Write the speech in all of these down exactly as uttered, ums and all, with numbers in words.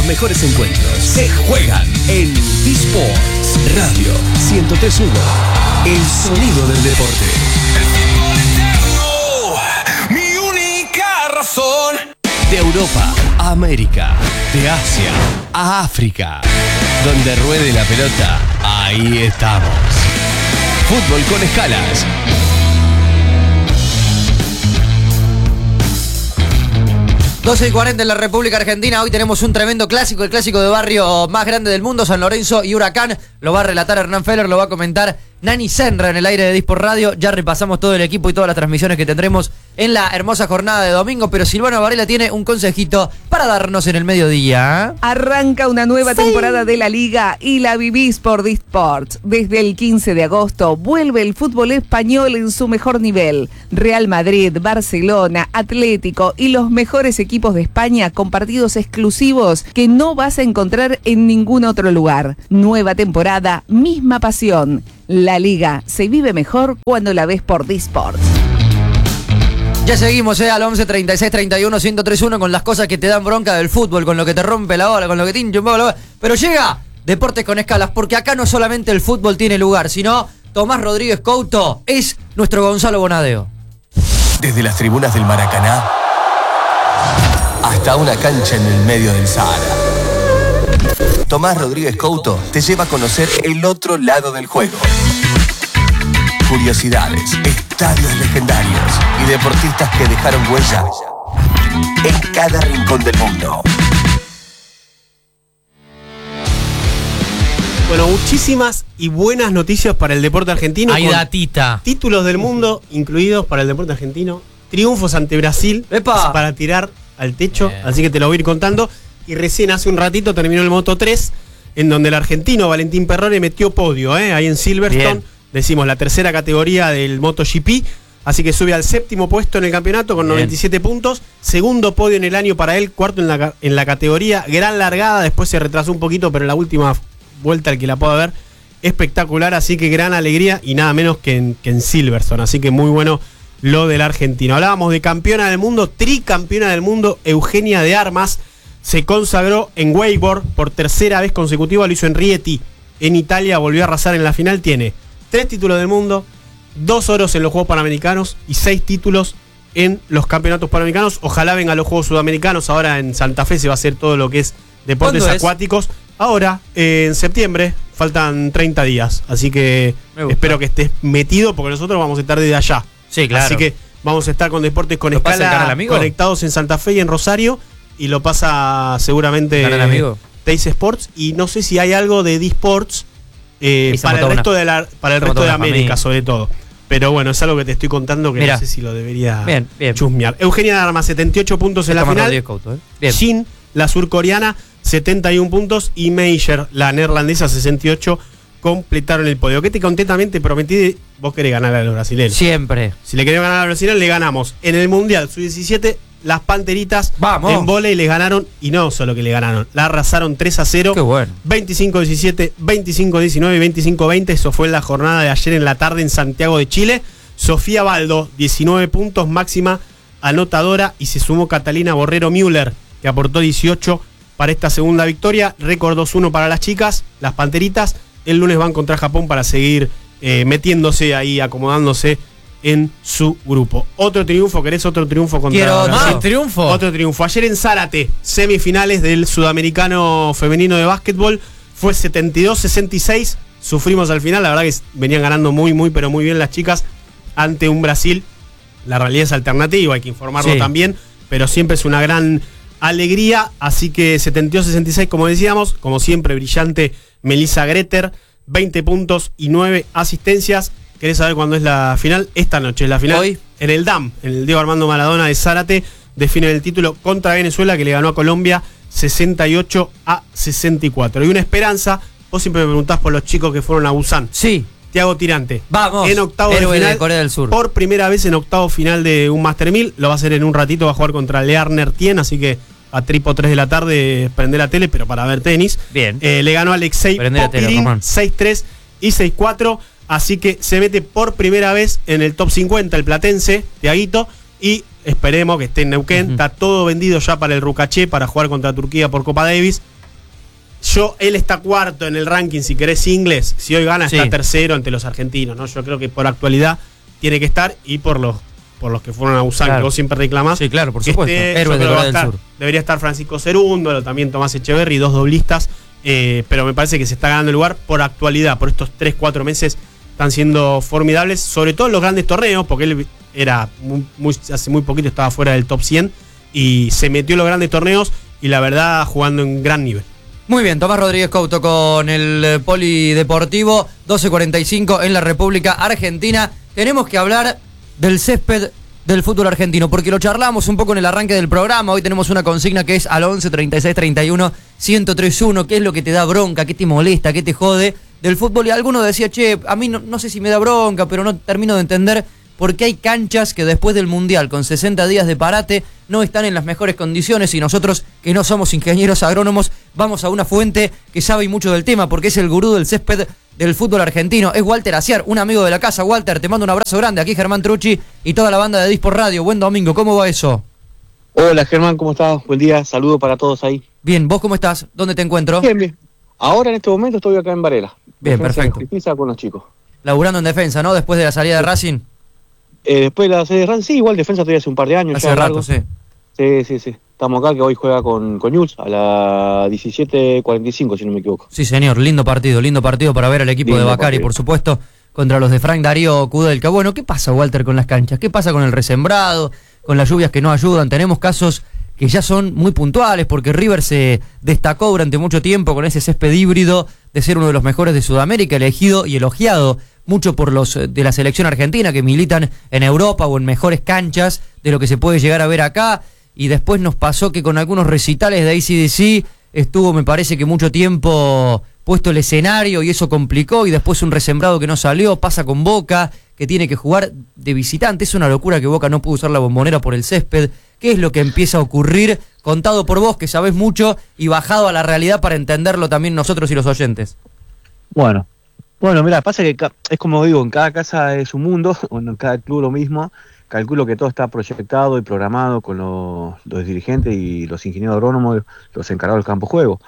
mejores encuentros se juegan en eSports Radio ciento tres punto uno. El sonido del deporte. El fútbol eterno, mi única razón. De Europa a América, de Asia a África. Donde ruede la pelota, ahí estamos. Fútbol con escalas. doce y cuarenta en la República Argentina. Hoy tenemos un tremendo clásico, el clásico de barrio más grande del mundo, San Lorenzo y Huracán. Lo va a relatar Hernán Feller, lo va a comentar Nani Senra en el aire de Disport Radio. Ya repasamos todo el equipo y todas las transmisiones que tendremos en la hermosa jornada de domingo, pero Silvano Varela tiene un consejito para darnos en el mediodía. Arranca una nueva sí. temporada de la Liga y la vivís por Disport. Desde el quince de agosto vuelve el fútbol español en su mejor nivel. Real Madrid, Barcelona, Atlético y los mejores equipos de España con partidos exclusivos que no vas a encontrar en ningún otro lugar. Nueva temporada, misma pasión. La Liga se vive mejor cuando la ves por Disport. Ya seguimos, eh, al once treinta y seis treinta y uno ciento tres punto uno con las cosas que te dan bronca del fútbol, con lo que te rompe la bola, con lo que te hincha un poco la bola. Pero llega Deportes con Escalas, porque acá no solamente el fútbol tiene lugar, sino Tomás Rodríguez Couto es nuestro Gonzalo Bonadeo. Desde las tribunas del Maracaná hasta una cancha en el medio del Sahara. Tomás Rodríguez Couto te lleva a conocer el otro lado del juego. Curiosidades, estadios legendarios y deportistas que dejaron huella en cada rincón del mundo. Bueno, muchísimas y buenas noticias para el deporte argentino. Hay datita. Títulos del mundo incluidos para el deporte argentino. Triunfos ante Brasil. ¡Epa! Para tirar al techo, Bien. Así que te lo voy a ir contando. Y recién hace un ratito terminó el Moto tres, en donde el argentino Valentín Perrone metió podio, ¿eh? Ahí en Silverstone. Bien. Decimos la tercera categoría del MotoGP. Así que sube al séptimo puesto en el campeonato con Bien. noventa y siete puntos. Segundo podio en el año para él, cuarto en la, en la categoría. Gran largada, después se retrasó un poquito, pero en la última vuelta, el que la pueda ver, espectacular. Así que gran alegría y nada menos que en, que en Silverstone. Así que muy bueno lo del argentino. Hablábamos de campeona del mundo, tricampeona del mundo, Eugenia de Armas. Se consagró en wakeboard por tercera vez consecutiva, lo hizo en Rieti, en Italia, volvió a arrasar en la final, tiene tres títulos del mundo, dos oros en los Juegos Panamericanos y seis títulos en los Campeonatos Panamericanos. Ojalá venga a los Juegos Sudamericanos, ahora en Santa Fe se va a hacer todo lo que es deportes acuáticos. Ahora, eh, en septiembre, faltan treinta días, así que espero que estés metido porque nosotros vamos a estar desde allá. Sí, claro. Así que vamos a estar con Deportes con Escala conectados en Santa Fe y en Rosario. Y lo pasa seguramente Teis Sports. Y no sé si hay algo de D-Sports eh, para, el resto de la, para el resto de América, sobre todo. Pero bueno, es algo que te estoy contando que Mirá. no sé si lo debería bien, bien. chusmear. Eugenia de Armas, setenta y ocho puntos en la final. Couto, ¿eh? Bien. Jin, la surcoreana, setenta y uno puntos. Y Meijer, la neerlandesa, sesenta y ocho. Completaron el podio. ¿Qué te conté también? Te prometí, vos querés ganar a los brasileños. Siempre. Si le querés ganar a los brasileños, le ganamos. En el Mundial sub diecisiete, las Panteritas Vamos. en vóley les ganaron, y no solo que le ganaron, la arrasaron tres a cero. Qué bueno. veinticinco diecisiete, veinticinco diecinueve y veinticinco veinte. Eso fue en la jornada de ayer en la tarde en Santiago de Chile. Sofía Baldo, diecinueve puntos, máxima anotadora, y se sumó Catalina Borrero Müller, que aportó dieciocho para esta segunda victoria. Récord dos uno para las chicas, las Panteritas. El lunes van contra Japón para seguir eh, metiéndose ahí, acomodándose en su grupo. Otro triunfo, ¿querés otro triunfo contra Quiero Brasil? más triunfo. Otro triunfo. Ayer en Zárate, semifinales del Sudamericano Femenino de Básquetbol, fue setenta y dos sesenta y seis. Sufrimos al final, la verdad que venían ganando muy, muy, pero muy bien las chicas ante un Brasil. La realidad es alternativa, hay que informarlo sí. también, pero siempre es una gran alegría. Así que setenta y dos sesenta y seis, como decíamos, como siempre, brillante Melissa Greter, veinte puntos y nueve asistencias. ¿Querés saber cuándo es la final? Esta noche es la final. Hoy. En el D A M, en el Diego Armando Maradona de Zárate, definen el título contra Venezuela, que le ganó a Colombia sesenta y ocho a sesenta y cuatro. Y una esperanza, vos siempre me preguntás por los chicos que fueron a Busan. Sí. Tiago Tirante. Vamos. En octavo de final. De Corea del Sur. Por primera vez en octavo final de un Master mil. Lo va a hacer en un ratito, va a jugar contra Learner Tien, así que a tripo tres de la tarde prender la tele, pero para ver tenis. Bien. Eh, le ganó a Alexei Popirin seis tres y seis cuatro. Así que se mete por primera vez en el top cincuenta el platense, Tiaguito, y esperemos que esté en Neuquén. Uh-huh. Está todo vendido ya para el Rucaché, para jugar contra Turquía por Copa Davis. Yo, él está cuarto en el ranking, si querés, inglés. Si hoy gana, Sí. está tercero entre los argentinos, ¿no? Yo creo que por actualidad tiene que estar y por los por los que fueron a Busan, Claro. que vos siempre reclamás. Sí, claro, por que supuesto. esté, Héroes yo de creo que va Corea a del estar- Sur. Debería estar Francisco Cerúndolo, también Tomás Echeverry, dos doblistas. Eh, pero me parece que se está ganando el lugar por actualidad, por estos tres cuatro meses están siendo formidables, sobre todo en los grandes torneos, porque él era muy, muy- hace muy poquito estaba fuera del top cien y se metió en los grandes torneos y la verdad jugando en gran nivel. Muy bien, Tomás Rodríguez Couto con el eh, Polideportivo, doce cuarenta y cinco en la República Argentina. Tenemos que hablar del césped del fútbol argentino, porque lo charlamos un poco en el arranque del programa. Hoy tenemos una consigna que es al once, treinta y seis, treinta y uno, ciento tres uno. ¿Qué es lo que te da bronca? ¿Qué te molesta? ¿Qué te jode del fútbol? Y alguno decía, che, a mí no, no sé si me da bronca, pero no termino de entender por qué hay canchas que después del Mundial, con sesenta días de parate, no están en las mejores condiciones, y nosotros, que no somos ingenieros agrónomos, vamos a una fuente que sabe mucho del tema, porque es el gurú del césped del fútbol argentino. Es Walter Aciar, un amigo de la casa. Walter, te mando un abrazo grande. Aquí Germán Trucci y toda la banda de Dispor Radio. Buen domingo, ¿cómo va eso? Hola Germán, ¿cómo estás? Buen día, saludo para todos ahí. Bien, ¿vos cómo estás? ¿Dónde te encuentro? Bien, bien. Ahora en este momento estoy acá en Varela. Bien, Defensa perfecto. de Justicia con los chicos. Laburando en defensa, ¿no? Después de la salida de Racing. Eh, después de la serie de Racing, sí, igual defensa estoy hace un par de años. Hace ya rato, largo. sí. Sí, sí, sí. Estamos acá, que hoy juega con, con Newell's a las diecisiete cuarenta y cinco, si no me equivoco. Sí, señor, lindo partido, lindo partido para ver al equipo Lindo de Bacari, partido. por supuesto, contra los de Frank Darío Kudelka. Bueno, ¿qué pasa, Walter, con las canchas? ¿Qué pasa con el resembrado? Con las lluvias que no ayudan. Tenemos casos que ya son muy puntuales, porque River se destacó durante mucho tiempo con ese césped híbrido de ser uno de los mejores de Sudamérica, elegido y elogiado mucho por los eh, de la selección argentina, que militan en Europa o en mejores canchas de lo que se puede llegar a ver acá. Y después nos pasó que con algunos recitales de A C D C estuvo, me parece que mucho tiempo puesto el escenario y eso complicó, y después un resembrado que no salió. Pasa con Boca, que tiene que jugar de visitante. Es una locura que Boca no pudo usar la Bombonera por el césped. ¿Qué es lo que empieza a ocurrir? Contado por vos, que sabés mucho, y bajado a la realidad para entenderlo también nosotros y los oyentes. Bueno, bueno, mira, pasa que ca- es como digo, en cada casa es un mundo, bueno, en cada club lo mismo. Calculo que todo está proyectado y programado con los, los dirigentes y los ingenieros agrónomos, los encargados del campo de juego.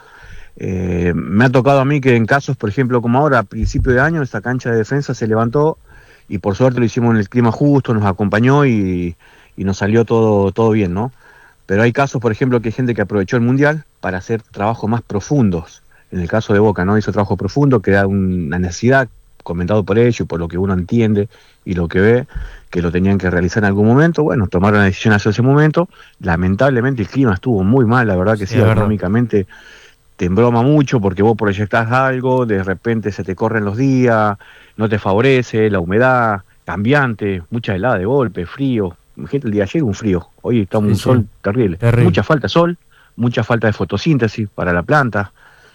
Eh, me ha tocado a mí que en casos, por ejemplo, como ahora, a principio de año, esta cancha de defensa se levantó y por suerte lo hicimos en el clima justo, nos acompañó y, y nos salió todo, todo bien, ¿no? Pero hay casos, por ejemplo, que hay gente que aprovechó el Mundial para hacer trabajos más profundos. En el caso de Boca, ¿no? Hizo trabajo profundo, que era una necesidad, comentado por ellos y por lo que uno entiende y lo que ve, que lo tenían que realizar en algún momento. Bueno, tomaron la decisión hace ese momento. Lamentablemente el clima estuvo muy mal, la verdad que sí, Sí, es verdad. económicamente te embroma mucho porque vos proyectás algo, de repente se te corren los días, no te favorece, la humedad, cambiante, mucha helada de golpe, frío. Imagínate, el día de ayer un frío, hoy está un Sí, sí. sol terrible. Terrible. Mucha falta de sol, mucha falta de fotosíntesis para la planta.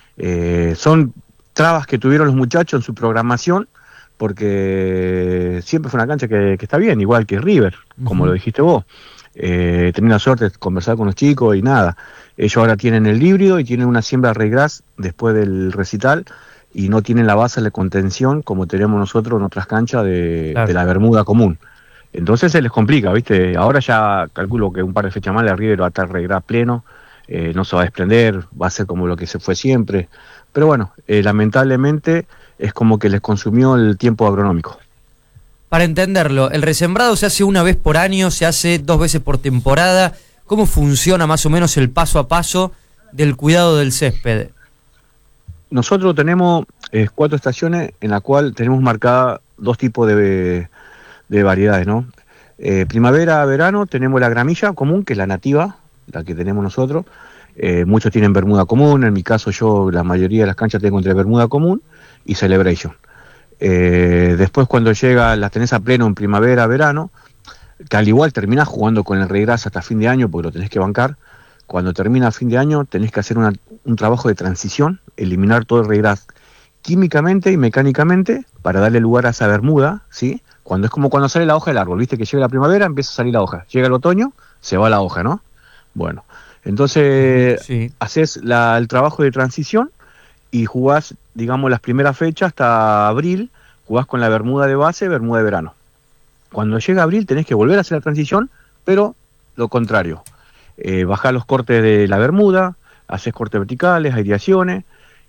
Eh, son trabas que tuvieron los muchachos en su programación, porque siempre fue una cancha que, que está bien, igual que River, como Ujú. lo dijiste vos. Eh, tenía la suerte de conversar con los chicos y nada. Ellos ahora tienen el híbrido y tienen una siembra de regras después del recital y no tienen la base de contención como tenemos nosotros en otras canchas de, Claro. de la Bermuda común. Entonces se les complica, ¿viste? Ahora ya calculo que un par de fechas más la River va a estar regras pleno, eh, no se va a desprender, va a ser como lo que se fue siempre. Pero bueno, eh, lamentablemente es como que les consumió el tiempo agronómico. Para entenderlo, el resembrado se hace una vez por año, se hace dos veces por temporada. ¿Cómo funciona más o menos el paso a paso del cuidado del césped? Nosotros tenemos eh, cuatro estaciones en la cual tenemos marcada dos tipos de, de variedades, ¿no? Eh, primavera, verano, tenemos la gramilla común, que es la nativa, la que tenemos nosotros. Eh, muchos tienen bermuda común, en mi caso yo la mayoría de las canchas tengo entre bermuda común y celebration. Eh, después cuando llega, las tenés a pleno en primavera, verano, que al igual terminás jugando con el regras hasta fin de año porque lo tenés que bancar. Cuando termina fin de año tenés que hacer una, un trabajo de transición, eliminar todo el regras químicamente y mecánicamente para darle lugar a esa bermuda, ¿sí? Cuando es como cuando sale la hoja del árbol, viste que llega la primavera, empieza a salir la hoja, llega el otoño, se va la hoja, ¿no? Bueno, entonces Sí. haces la, el trabajo de transición y jugás, digamos, las primeras fechas hasta abril, jugás con la bermuda de base, bermuda de verano. Cuando llega abril tenés que volver a hacer la transición, pero lo contrario. Eh, bajás los cortes de la bermuda, haces cortes verticales, aireaciones,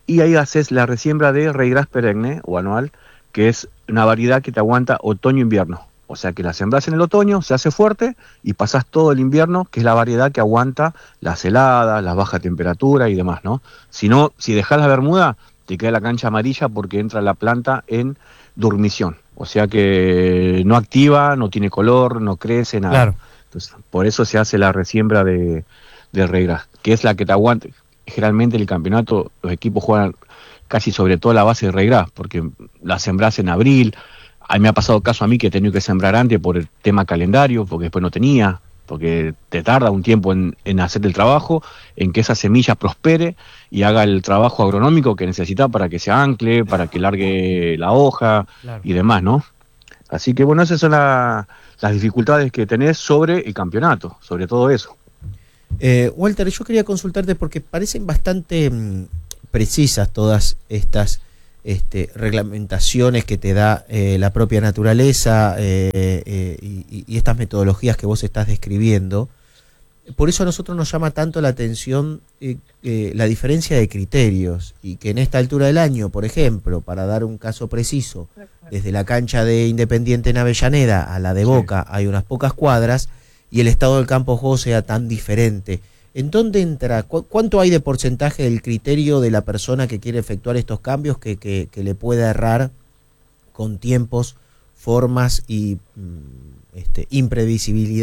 y ahí haces la resiembra de Ryegrass perenne o anual, que es una variedad que te aguanta otoño-invierno. O sea que la sembrás en el otoño, se hace fuerte y pasás todo el invierno, que es la variedad que aguanta las heladas, las bajas temperaturas y demás, ¿no? Si no, si dejás la bermuda, te queda la cancha amarilla porque entra la planta en dormición. O sea que no activa, no tiene color, no crece, nada. Claro. Entonces, por eso se hace la resiembra de, de Ryegrass, que es la que te aguanta. Generalmente en el campeonato los equipos juegan casi sobre todo la base de Ryegrass, porque la sembrás en abril. A mí me ha pasado caso a mí que he tenido que sembrar antes por el tema calendario, porque después no tenía, porque te tarda un tiempo en, en hacer el trabajo, en que esa semilla prospere y haga el trabajo agronómico que necesita para que se ancle, para que largue la hoja, claro, y demás, ¿no? Así que bueno, esas son la, las dificultades que tenés sobre el campeonato, sobre todo eso. Eh, Walter, yo quería consultarte porque parecen bastante mmm, precisas todas estas Este, reglamentaciones que te da eh, la propia naturaleza eh, eh, y, y estas metodologías que vos estás describiendo. Por eso a nosotros nos llama tanto la atención eh, eh, la diferencia de criterios y que en esta altura del año, por ejemplo, para dar un caso preciso, desde la cancha de Independiente en Avellaneda a la de Boca sí, hay unas pocas cuadras y el estado del campo de juego sea tan diferente. ¿En dónde entra? ¿Cu ¿Cuánto hay de porcentaje del criterio de la persona que quiere efectuar estos cambios que, que, que le pueda errar con tiempos, formas y este, imprevisibilidad